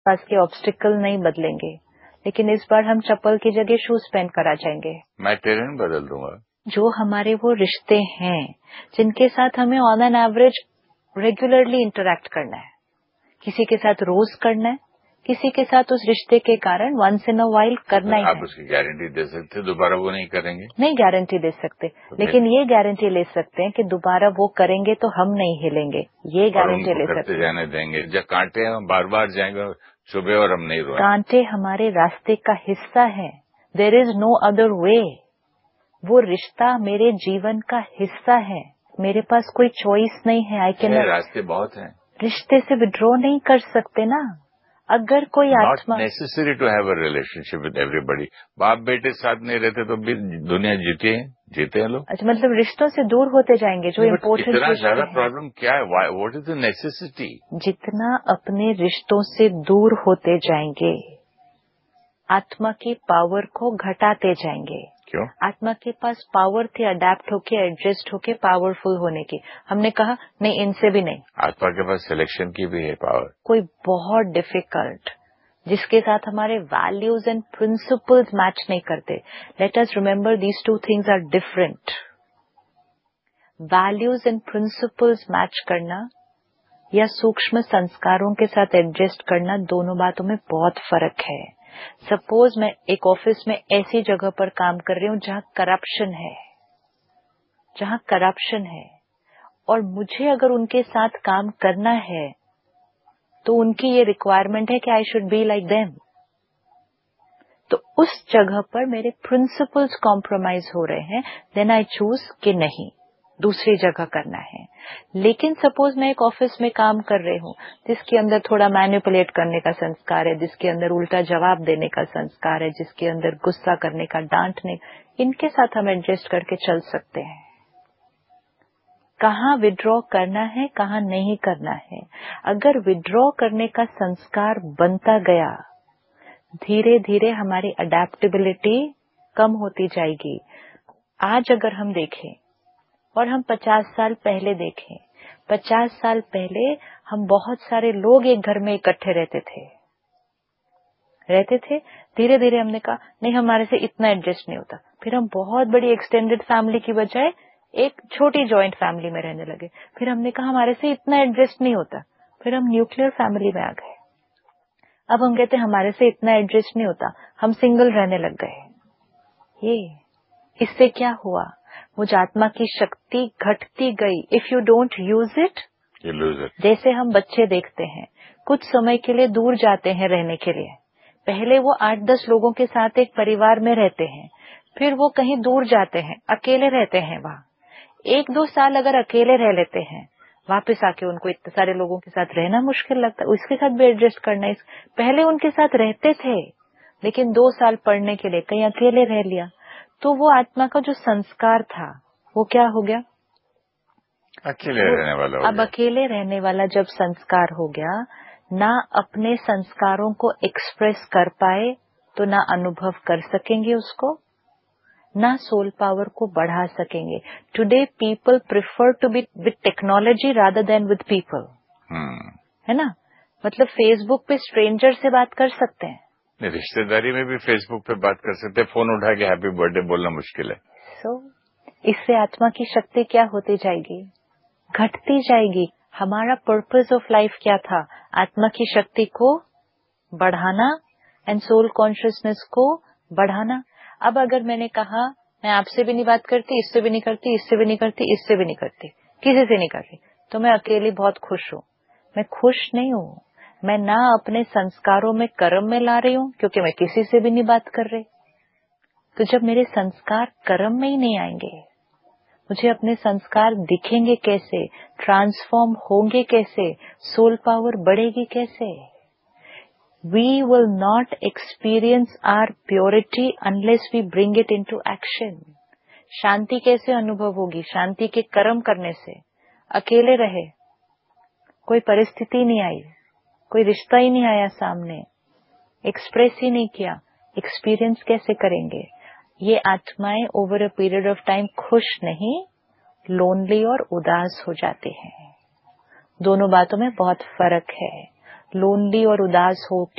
पास के ऑब्स्टिकल नहीं बदलेंगे, लेकिन इस बार हम चप्पल की जगह शूज पहन कर आ जाएंगे। मैं टेरेन बदल दूंगा। जो हमारे वो रिश्ते हैं जिनके साथ हमें on an average regularly interact करना है, किसी के साथ रोज करना है, किसी के साथ उस रिश्ते के कारण वंस इन अ वाइल करना ही है। आप उसकी गारंटी दे सकते दोबारा वो नहीं करेंगे? नहीं गारंटी दे सकते, लेकिन ये गारंटी ले सकते हैं कि दोबारा वो करेंगे तो हम नहीं हिलेंगे, ये गारंटी ले सकते हैं। जाने देंगे, जब कांटे हम बार बार जाएंगे सुबह और हम नहीं रोएंगे। कांटे हमारे रास्ते का हिस्सा है, there is no other way. वो रिश्ता मेरे जीवन का हिस्सा है, मेरे पास कोई चॉइस नहीं है। आई कैन रास्ते बहुत हैं, रिश्ते से विड्रॉ नहीं कर सकते ना। अगर कोई आत्मा not necessary to have a relationship with everybody. बाप बेटे साथ नहीं रहते तो भी दुनिया जीते हैं लोग। अच्छा, मतलब रिश्तों से दूर होते जाएंगे जो इम्पोर्टेंट इतना ज्यादा प्रॉब्लम क्या है? What is the necessity? जितना अपने रिश्तों से दूर होते जाएंगे आत्मा की पावर को घटाते जाएंगे। क्यों? आत्मा के पास पावर थी अडेप्ट होके, एडजस्ट होके, पावरफुल होने की। हमने कहा नहीं, इनसे भी नहीं। आत्मा के पास सिलेक्शन की भी है पावर। कोई बहुत डिफिकल्ट जिसके साथ हमारे वैल्यूज एंड प्रिंसिपल्स मैच नहीं करते। Let us remember these two things are different. Values and principles match करना या सूक्ष्म संस्कारों के साथ एडजस्ट करना, दोनों बातों में बहुत फर्क है। सपोज मैं एक ऑफिस में ऐसी जगह पर काम कर रही हूँ जहाँ करप्शन है और मुझे अगर उनके साथ काम करना है तो उनकी ये रिक्वायरमेंट है कि I should be like them, तो उस जगह पर मेरे प्रिंसिपल्स कॉम्प्रोमाइज हो रहे हैं, देन आई चूज कि नहीं, दूसरी जगह करना है। लेकिन सपोज मैं एक ऑफिस में काम कर रही हूँ जिसके अंदर थोड़ा मैनिपुलेट करने का संस्कार है, जिसके अंदर उल्टा जवाब देने का संस्कार है, जिसके अंदर गुस्सा करने का, डांटने, इनके साथ हम एडजस्ट करके चल सकते हैं। कहाँ विड्रॉ करना है, कहाँ नहीं करना है। अगर विड्रॉ करने का संस्कार बनता गया, धीरे धीरे हमारी अडेप्टेबिलिटी कम होती जाएगी। आज अगर हम देखें और हम 50 साल पहले देखें, 50 साल पहले हम बहुत सारे लोग एक घर में इकट्ठे रहते थे। धीरे धीरे हमने कहा नहीं, हमारे से इतना एडजस्ट नहीं होता। फिर हम बहुत बड़ी एक्सटेंडेड फैमिली की बजाय एक छोटी जॉइंट फैमिली में रहने लगे। फिर हमने कहा हमारे से इतना एडजस्ट नहीं होता, फिर हम न्यूक्लियर फैमिली में आ गए। अब हम कहते हैं हमारे से इतना एडजस्ट नहीं होता, हम सिंगल रहने लग गए। इससे क्या हुआ? मुझ आत्मा की शक्ति घटती गई। If you don't use it, you lose it. जैसे हम बच्चे देखते हैं, कुछ समय के लिए दूर जाते हैं रहने के लिए। पहले वो 8-10 लोगों के साथ एक परिवार में रहते हैं, फिर वो कहीं दूर जाते हैं, अकेले रहते हैं वहाँ। 1-2 साल अगर अकेले रह लेते हैं, वापस आके उनको इतने सारे लोगों के साथ रहना मुश्किल लगता है, उसके साथ भी एडजस्ट करना। पहले उनके साथ रहते थे, लेकिन 2 साल पढ़ने के लिए कहीं अकेले रह लिया, तो वो आत्मा का जो संस्कार था वो क्या हो गया? अकेले रहने वाला हो अब गया। अकेले रहने वाला जब संस्कार हो गया, ना अपने संस्कारों को एक्सप्रेस कर पाए तो ना अनुभव कर सकेंगे उसको, ना सोल पावर को बढ़ा सकेंगे। Today people prefer to be with technology rather than with people, है ना? मतलब फेसबुक पे स्ट्रेंजर से बात कर सकते हैं, रिश्तेदारी में भी फेसबुक पे बात कर सकते हैं, फोन उठा के हैप्पी बर्थडे बोलना मुश्किल है। इससे आत्मा की शक्ति क्या होती जाएगी? घटती जाएगी। हमारा पर्पस ऑफ लाइफ क्या था? आत्मा की शक्ति को बढ़ाना एंड सोल कॉन्शियसनेस को बढ़ाना। अब अगर मैंने कहा मैं आपसे भी नहीं बात करती, इससे भी नहीं करती, इससे भी नहीं करती, इससे भी नहीं करती, किसी से नहीं कर रही, तो मैं अकेली बहुत खुश हूँ। मैं खुश नहीं हूँ। मैं ना अपने संस्कारों में कर्म में ला रही हूँ, क्योंकि मैं किसी से भी नहीं बात कर रही। तो जब मेरे संस्कार कर्म में ही नहीं आएंगे, मुझे अपने संस्कार दिखेंगे कैसे? ट्रांसफॉर्म होंगे कैसे? सोल पावर बढ़ेगी कैसे? We will not experience our purity unless we bring it into action. शांति कैसे अनुभव होगी? शांति के कर्म करने से। अकेले रहे, कोई परिस्थिति नहीं आई, कोई रिश्ता ही नहीं आया सामने, एक्सप्रेस ही नहीं किया, एक्सपीरियंस कैसे करेंगे? ये आत्माएं over a period of time खुश नहीं, लोनली और उदास हो जाते हैं। दोनों बातों में बहुत फर्क है। लोनली और उदास हो